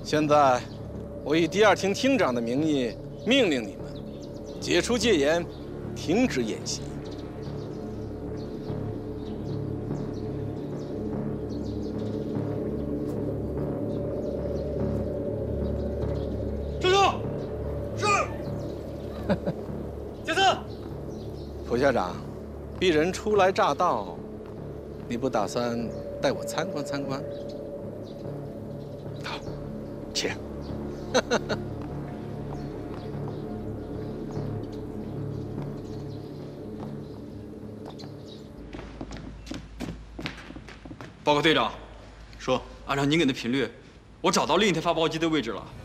现在，我以第二厅厅长的名义命令你们解除戒严，停止演习。 站住！是。解散。 蒲校长，鄙人初来乍到，你不打算带我参观参观？好，请。 报告队长， 说， 按照您给的频率，我找到另一台发报机的位置了。